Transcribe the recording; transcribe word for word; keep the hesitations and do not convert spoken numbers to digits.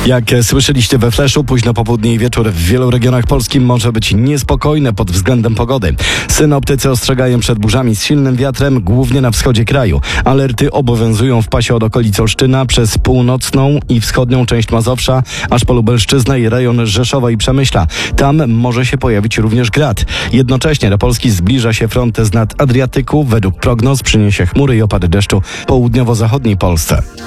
Jak słyszeliście we Fleszu, późno popołudnie i wieczór w wielu regionach Polski może być niespokojne pod względem pogody. Synoptycy ostrzegają przed burzami z silnym wiatrem, głównie na wschodzie kraju. Alerty obowiązują w pasie od okolic Olsztyna przez północną i wschodnią część Mazowsza, aż po Lubelszczyznę i rejon Rzeszowa i Przemyśla. Tam może się pojawić również grad. Jednocześnie do Polski zbliża się front z nad Adriatyku. Według prognoz przyniesie chmury i opady deszczu w południowo-zachodniej Polsce.